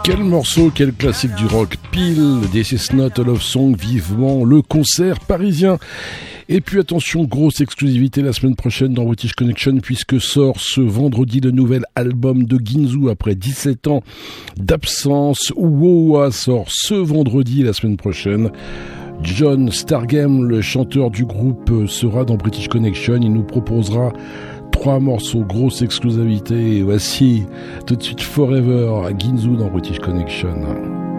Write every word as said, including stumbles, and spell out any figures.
Quel morceau, quel classique du rock, pile, This is not a love song, vivement le concert parisien. Et puis attention, grosse exclusivité la semaine prochaine dans British Connection, puisque sort ce vendredi le nouvel album de Ginzu après dix-sept ans d'absence. Wowa sort ce vendredi la semaine prochaine. John Stargame, le chanteur du groupe, sera dans British Connection. Il nous proposera trois morceaux, grosse exclusivité. Et voici tout de suite Forever, Ginzu dans British Connection.